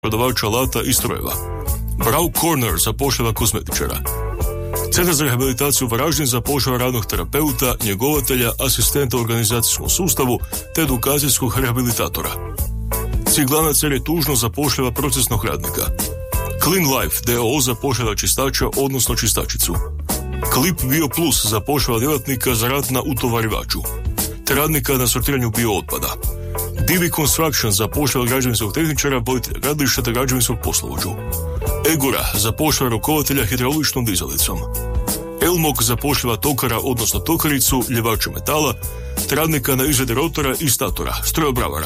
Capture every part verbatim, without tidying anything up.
prodavača alata i strojeva. Brow Corner zapošljava kozmetičara. Centar za rehabilitaciju Varaždin zapošljava radnog terapeuta, njegovatelja, asistenta u organizacijskom sustavu te edukacijskog rehabilitatora. Ciglanac R je tužno zapošljava procesnog radnika. Clean Life d o o zapošljava čistača, odnosno čistačicu. Clip Bio Plus zapošljava djelatnika za rad na utovarivaču, te radnika na sortiranju bio otpada. Divi Construction zapošljava građevinskog tehničara, voditelja gradilišta te građevinskog poslovođu. Egora zapošljava rukovatelja hidrauličnom dizalicom. Elmog zapošljava tokara, odnosno tokaricu, ljevača metala, te radnika na izradi rotora i statora, strojobravara.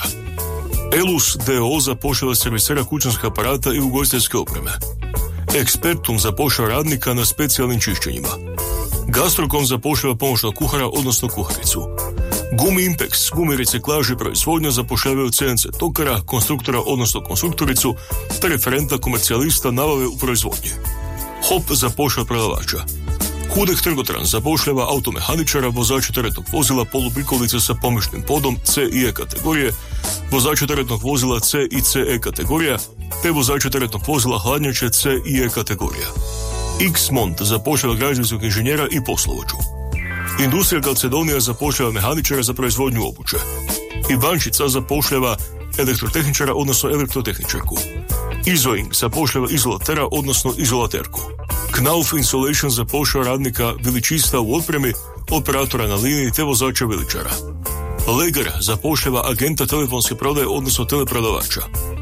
Elus d o o zapošljava servisera kućanskih aparata i ugostiteljske opreme. Expertum zapošljava radnika na specijalnim čišćenjima. Gastrocom zapošljava pomoćnog kuhara, odnosno kuharicu. Gumi Impex, gumi reciklaže i proizvodnja zapošljavaju C N C tokara, konstruktora, odnosno konstruktoricu, te referenta komercijalista nabave u proizvodnji. Hop zapošljava prodavača. Hudek Trgotran zapošljava automehaničara, vozača teretnog vozila, polubrikolice sa pomoćnim podom C i E kategorije, vozača teretnog vozila C i C E kategorija, te vozača teretnog vozila hladnjače C i E kategorija. X-Mont zapošljava građevinskog inženjera i poslovođu. Industrija Calcedonija zapošljava mehaničara za proizvodnju obuće. Ivančica zapošljava elektrotehničara, odnosno elektrotehničarku. Izoing zapošljava izolatera, odnosno izolaterku. Knauf Insulation zapošljava radnika viličista u otpremi, operatora na liniji te vozača viličara. Leger zapošljava agenta telefonske prodaje, odnosno teleprodavača.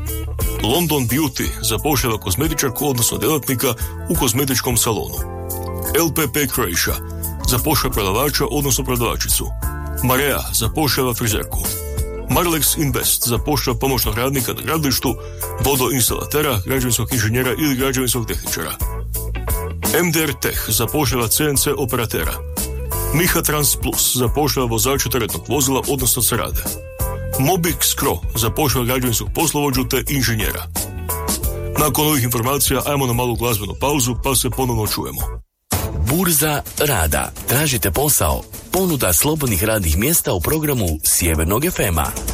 London Beauty zapošljava kozmetičarku, odnosno djelatnika u kozmetičkom salonu. L P P Croatia zapošljava prodavača, odnosno prodavačicu. Marea zapošljava frizerku. Marlex Invest zapošljava pomoćnog radnika na gradilištu, vodoinstalatera, građevinskog inženjera ili građevinskog tehničara. M D R Tech zapošljava C N C operatera. Miha Trans Plus zapošljava vozača teretnog vozila, odnosno cerade. Mobix Cro zapošljava građevinskog poslovođu te inženjera. Nakon ovih informacija ajmo na malu glazbenu pauzu pa se ponovno čujemo. Burza rada. Tražite posao? Ponuda slobodnih radnih mjesta u programu Sjevernog F M-a.